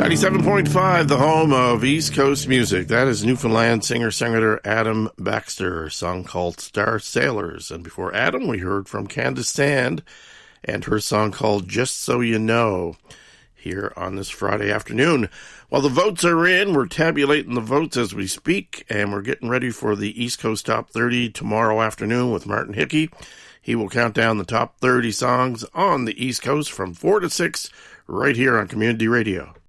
97.5, the home of East Coast music. That is Newfoundland singer-songwriter Adam Baxter, a song called Star Sailors. And before Adam, we heard from Candace Sand and her song called Just So You Know, here on this Friday afternoon. While the votes are in, we're tabulating the votes as we speak, and we're getting ready for the East Coast Top 30 tomorrow afternoon with Martin Hickey. He will count down the top 30 songs on the East Coast from 4 to 6 right here on Community Radio.